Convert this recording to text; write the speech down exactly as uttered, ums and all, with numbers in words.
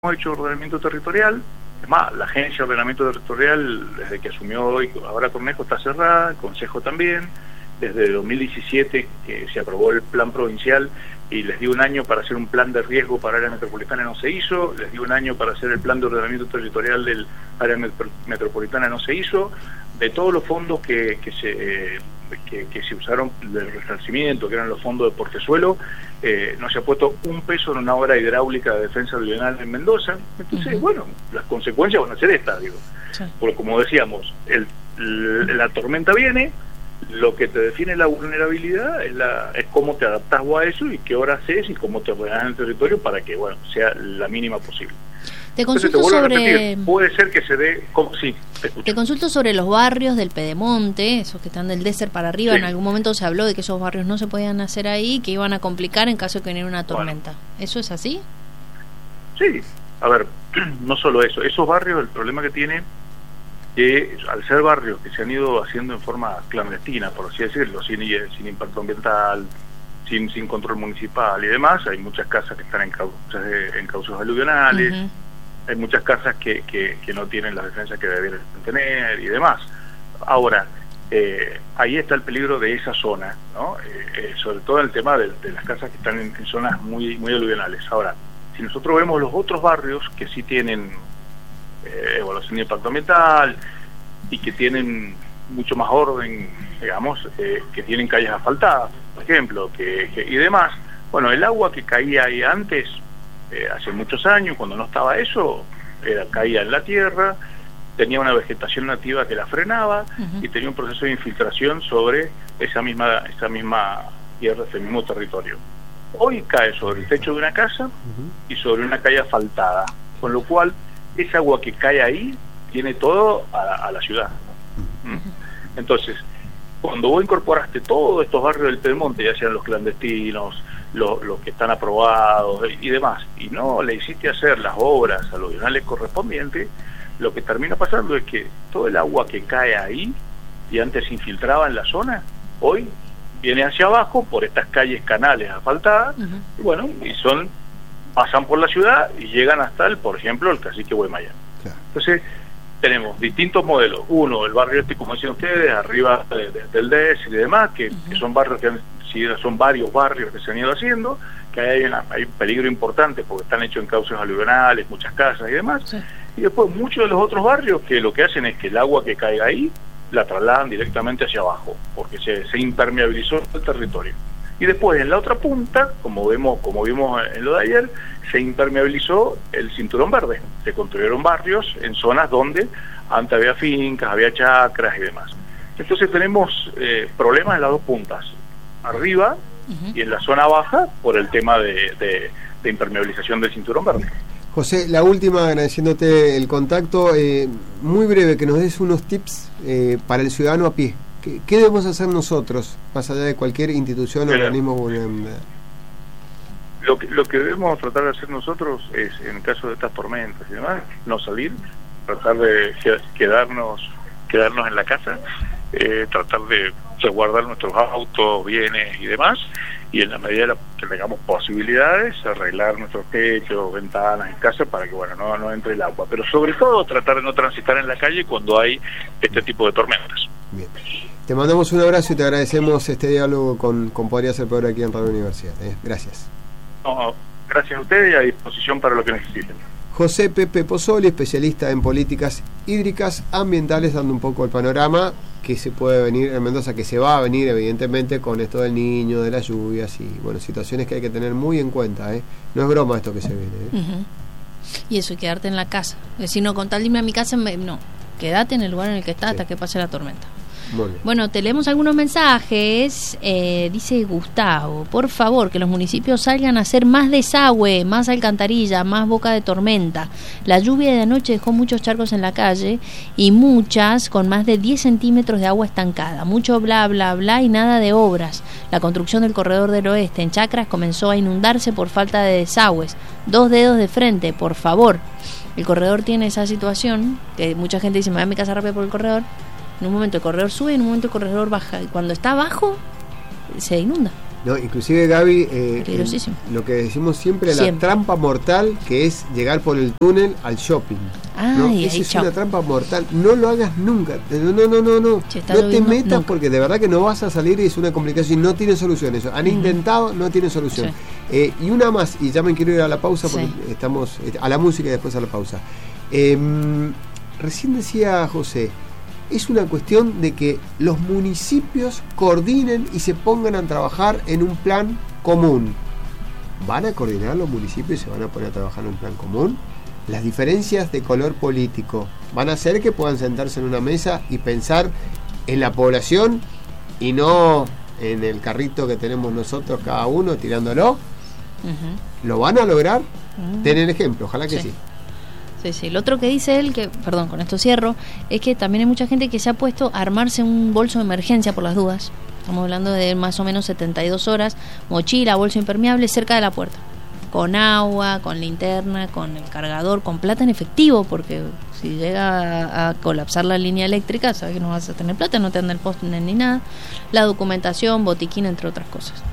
hemos hecho ordenamiento territorial. Es más, la agencia de ordenamiento territorial, desde que asumió hoy, ahora Cornejo, está cerrada, el Consejo también. Desde dos mil diecisiete que se aprobó el plan provincial y les dio un año para hacer un plan de riesgo para área metropolitana, no se hizo. Les dio un año para hacer el plan de ordenamiento territorial del área metro, metropolitana, no se hizo. De todos los fondos que, que se eh, que, que se usaron del resarcimiento, que eran los fondos de portezuelo, eh, no se ha puesto un peso en una obra hidráulica de defensa alluvial en Mendoza. Entonces, uh-huh. bueno, las consecuencias van a ser estas, digo. Sí. Porque como decíamos, el, el, la tormenta viene. Lo que te define la vulnerabilidad es, la, es cómo te adaptas a eso y qué hora haces y cómo te ordenas en el territorio para que, bueno, sea la mínima posible. Te consulto Entonces, te sobre... repetir, puede ser que se dé... ¿Cómo? Sí, te escucho. Te consulto sobre los barrios del Pedemonte, esos que están del Désert para arriba. Sí. En algún momento se habló de que esos barrios no se podían hacer ahí, que iban a complicar en caso de que viniera una tormenta. Bueno. ¿Eso es así? Sí. A ver, no solo eso. Esos barrios, el problema que tiene... que al ser barrios que se han ido haciendo en forma clandestina, por así decirlo, sin, sin impacto ambiental, sin sin control municipal y demás, hay muchas casas que están en cauces, en cauces aluvionales, uh-huh. hay muchas casas que, que, que no tienen las defensas que deberían tener y demás. Ahora, eh, ahí está el peligro de esa zona, ¿no? Eh, eh, sobre todo el tema de, de las casas que están en, en zonas muy, muy aluvionales. Ahora, si nosotros vemos los otros barrios que sí tienen Eh, evaluación de impacto ambiental y que tienen mucho más orden, digamos, eh, que tienen calles asfaltadas, por ejemplo, que, que y demás. Bueno, el agua que caía ahí antes, eh, hace muchos años, cuando no estaba eso, era, caía en la tierra, tenía una vegetación nativa que la frenaba uh-huh. y tenía un proceso de infiltración sobre esa misma esa misma tierra, ese mismo territorio. Hoy cae sobre el techo de una casa uh-huh. y sobre una calle asfaltada, con lo cual esa agua que cae ahí tiene todo a la, a la ciudad. ¿Mm? Entonces, cuando vos incorporaste todos estos barrios del Pedemonte, ya sean los clandestinos, los, los que están aprobados y demás, y no le hiciste hacer las obras aluvionales correspondientes, lo que termina pasando es que todo el agua que cae ahí y antes se infiltraba en la zona, hoy viene hacia abajo por estas calles canales asfaltadas, uh-huh. y bueno, y son pasan por la ciudad y llegan hasta el, por ejemplo, el Cacique Guaymallén. Claro. Entonces, tenemos distintos modelos. Uno, el barrio este, como decían ustedes, arriba de, de, del D E S y demás, que, uh-huh. que son barrios que han, son varios barrios que se han ido haciendo, que hay, una, hay un peligro importante porque están hechos en cauces aluvionales, muchas casas y demás. Sí. Y después muchos de los otros barrios que lo que hacen es que el agua que caiga ahí la trasladan directamente hacia abajo, porque se, se impermeabilizó el territorio. Y después en la otra punta, como vemos, como vimos en lo de ayer, se impermeabilizó el cinturón verde. Se construyeron barrios en zonas donde antes había fincas, había chacras y demás. Entonces tenemos eh, problemas en las dos puntas, arriba uh-huh. y en la zona baja, por el tema de, de, de impermeabilización del cinturón verde. José, la última, agradeciéndote el contacto, eh, muy breve, que nos des unos tips eh, para el ciudadano a pie. ¿Qué, ¿Qué debemos hacer nosotros, más allá de cualquier institución o organismo gubernamental? Lo que, lo que debemos tratar de hacer nosotros es, en el caso de estas tormentas y demás, no salir, tratar de quedarnos quedarnos en la casa, eh, tratar de resguardar nuestros autos, bienes y demás, y en la medida que tengamos posibilidades, arreglar nuestros techos, ventanas en casa para que bueno no, no entre el agua. Pero sobre todo tratar de no transitar en la calle cuando hay este tipo de tormentas. Bien. Te mandamos un abrazo y te agradecemos este diálogo con, con Podría Ser Peor aquí en Radio Universidad. ¿eh? Gracias. No, gracias a ustedes y a disposición para lo que necesiten. José Pepe Pozzoli, especialista en políticas hídricas ambientales, dando un poco el panorama que se puede venir en Mendoza, que se va a venir evidentemente con esto del Niño, de las lluvias y bueno, situaciones que hay que tener muy en cuenta. ¿eh? No es broma esto que se viene. ¿eh? Uh-huh. Y eso, y quedarte en la casa. Es decir, no, con tal de irme a mi casa, me, no, quédate en el lugar en el que estás sí. hasta que pase la tormenta. Bueno, te leemos algunos mensajes. Eh, dice Gustavo, por favor, que los municipios salgan a hacer más desagüe, más alcantarilla, más boca de tormenta. La lluvia de anoche dejó muchos charcos en la calle y muchas con más de diez centímetros de agua estancada. Mucho bla, bla, bla y nada de obras. La construcción del corredor del oeste en Chacras comenzó a inundarse por falta de desagües. Dos dedos de frente, por favor. El corredor tiene esa situación, que mucha gente dice, me voy a mi casa rápido por el corredor. En un momento el corredor sube y en un momento el corredor baja. Y cuando está abajo, se inunda. No, inclusive Gaby, eh, peligrosísimo. Lo que decimos siempre, siempre, la trampa mortal que es llegar por el túnel al shopping. Ay, ¿no? ahí, Esa es chao. una trampa mortal, no lo hagas nunca, no, no, no, no, no, Si está no te lloviendo, metas nunca. porque de verdad que no vas a salir y es una complicación y no tiene solución eso. Han uh-huh. intentado, no tiene solución. Sí. Eh, y una más, y ya me quiero ir a la pausa porque sí. estamos a la música y después a la pausa. Eh, recién decía José, es una cuestión de que los municipios coordinen y se pongan a trabajar en un plan común. ¿Van a coordinar los municipios y se van a poner a trabajar en un plan común? Las diferencias de color político van a hacer que puedan sentarse en una mesa y pensar en la población y no en el carrito que tenemos nosotros cada uno tirándolo. Uh-huh. ¿Lo van a lograr? Uh-huh. Ten el ejemplo, ojalá que sí. sí. Sí, sí. Lo otro que dice él, que, perdón, con esto cierro, es que también hay mucha gente que se ha puesto a armarse un bolso de emergencia por las dudas. Estamos hablando de más o menos setenta y dos horas, mochila, bolso impermeable cerca de la puerta, con agua, con linterna, con el cargador, con plata en efectivo, porque si llega a, a colapsar la línea eléctrica, sabes que no vas a tener plata, no te dan el poste ni nada, la documentación, botiquín, entre otras cosas.